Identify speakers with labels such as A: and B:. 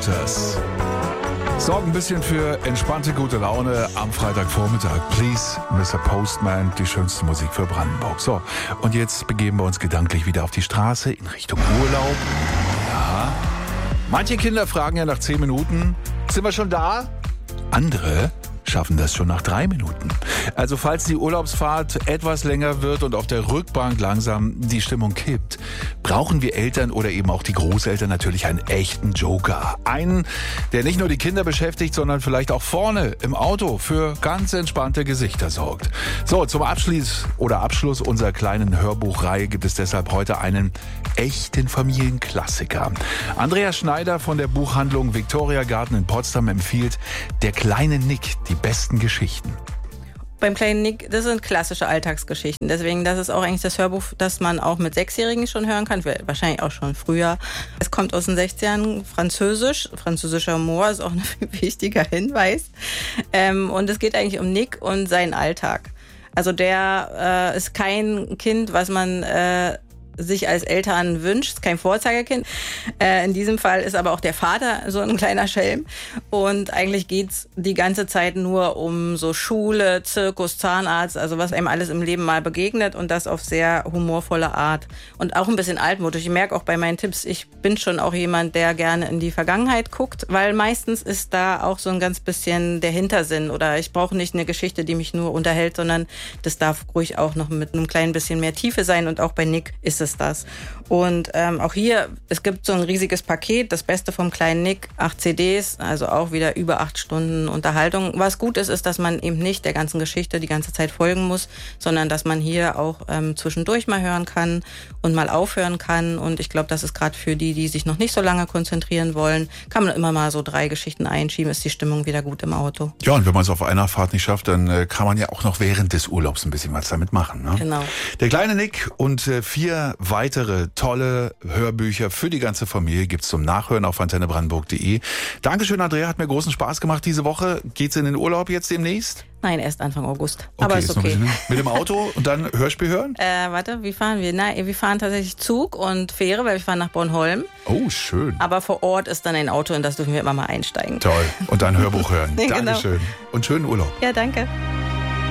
A: Waters sorgen ein bisschen für entspannte, gute Laune am Freitagvormittag. Please, Mr. Postman, die schönste Musik für Brandenburg. So, und jetzt begeben wir uns gedanklich wieder auf die Straße in Richtung Urlaub. Ja. Manche Kinder fragen ja nach 10 Minuten, sind wir schon da? Andere schaffen das schon nach 3 Minuten. Also falls die Urlaubsfahrt etwas länger wird und auf der Rückbank langsam die Stimmung kippt, brauchen wir Eltern oder eben auch die Großeltern natürlich einen echten Joker. Einen, der nicht nur die Kinder beschäftigt, sondern vielleicht auch vorne im Auto für ganz entspannte Gesichter sorgt. So, zum Abschluss unserer kleinen Hörbuchreihe gibt es deshalb heute einen echten Familienklassiker. Andreas Schneider von der Buchhandlung Victoria Garten in Potsdam empfiehlt Der kleine Nick, die besten Geschichten.
B: Beim kleinen Nick, das sind klassische Alltagsgeschichten. Deswegen, das ist auch eigentlich das Hörbuch, das man auch mit 6-Jährigen schon hören kann. Wahrscheinlich auch schon früher. Es kommt aus den 60ern, französischer Humor ist auch ein wichtiger Hinweis. Und es geht eigentlich um Nick und seinen Alltag. Also der ist kein Kind, was man sich als Eltern wünscht, kein Vorzeigekind. In diesem Fall ist aber auch der Vater so ein kleiner Schelm. Und eigentlich geht's die ganze Zeit nur um so Schule, Zirkus, Zahnarzt, also was einem alles im Leben mal begegnet und das auf sehr humorvolle Art. Und auch ein bisschen altmodisch. Ich merke auch bei meinen Tipps, ich bin schon auch jemand, der gerne in die Vergangenheit guckt, weil meistens ist da auch so ein ganz bisschen der Hintersinn. Oder ich brauche nicht eine Geschichte, die mich nur unterhält, sondern das darf ruhig auch noch mit einem kleinen bisschen mehr Tiefe sein. Und auch bei Nick ist das. Und auch hier, es gibt so ein riesiges Paket, das Beste vom kleinen Nick, 8 CDs, also auch wieder über 8 Stunden Unterhaltung. Was gut ist, dass man eben nicht der ganzen Geschichte die ganze Zeit folgen muss, sondern dass man hier auch zwischendurch mal hören kann und mal aufhören kann. Und ich glaube, das ist gerade für die sich noch nicht so lange konzentrieren wollen, kann man immer mal so 3 Geschichten einschieben, ist die Stimmung wieder gut im Auto.
A: Ja, und wenn man es auf einer Fahrt nicht schafft, dann kann man ja auch noch während des Urlaubs ein bisschen was damit machen. Ne?
B: Genau.
A: Der kleine Nick und 4 weitere tolle Hörbücher für die ganze Familie gibt's zum Nachhören auf antennebrandenburg.de. Dankeschön, Andrea, hat mir großen Spaß gemacht diese Woche. Geht's in den Urlaub jetzt demnächst?
B: Nein, erst Anfang August.
A: Okay,
B: aber ist okay.
A: Mit dem Auto und dann Hörspiel hören?
B: Wie fahren wir? Nein, wir fahren tatsächlich Zug und Fähre, weil wir fahren nach Bornholm.
A: Oh, schön.
B: Aber vor Ort ist dann ein Auto und das dürfen wir immer mal einsteigen.
A: Toll. Und dann Hörbuch hören.
B: Genau.
A: Dankeschön. Und schönen Urlaub.
B: Ja, danke.